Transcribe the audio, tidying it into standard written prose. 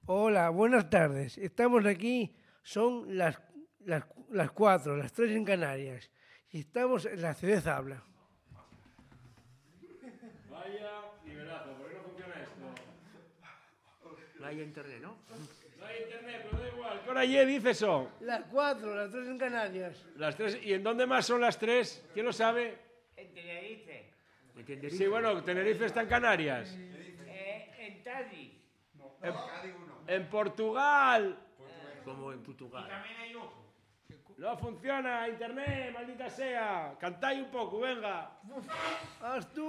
Hola, buenas tardes. Estamos aquí, son las 4, las 3 en Canarias. Y estamos en la ciudad habla. Vaya nivelazo, ¿por qué no funciona esto? No hay internet, ¿no? No hay internet, pero da igual. ¿Qué hora dice eso? Las 4, las 3 en Canarias. Las 3. ¿Y en dónde más son las 3? ¿Quién lo sabe? En Tenerife, ¿En Tenerife? Sí, bueno, Tenerife está en Canarias. en Cádiz. En Portugal. Como en Portugal. También hay otro. No funciona internet, maldita sea. Cantáis un poco, venga. Haz tú.